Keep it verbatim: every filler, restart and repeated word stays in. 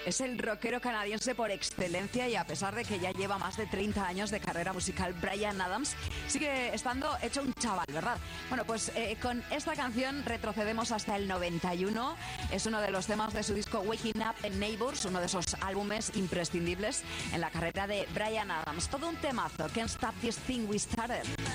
Es el rockero canadiense por excelencia y a pesar de que ya lleva más de treinta años de carrera musical, Bryan Adams sigue estando hecho un chaval, ¿verdad? Bueno, pues eh, con esta canción retrocedemos hasta el noventa y uno. Es uno de los temas de su disco Waking Up in Neighbors, uno de esos álbumes imprescindibles en la carrera de Bryan Adams. Todo un temazo. Can't Stop This Thing We Started.